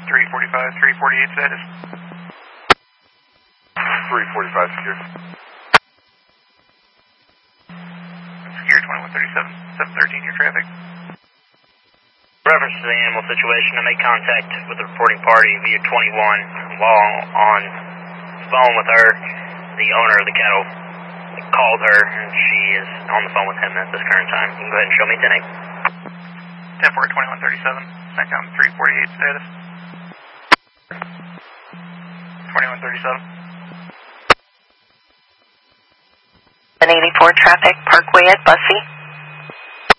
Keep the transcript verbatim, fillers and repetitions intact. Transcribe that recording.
three forty-five, three forty-eight status. three forty-five secure. Secure twenty-one thirty-seven, seven thirteen, your traffic. Reference to the animal situation, I made contact with the reporting party via twenty-one while on the phone with her. The owner of the cattle called her, and she is on the phone with him at this current time. You can go ahead and show me ten eight. ten four, twenty-one thirty-seven, SANCOM three forty-eight status. twenty-one thirty-seven. one eighty-four traffic, Parkway at Bussy.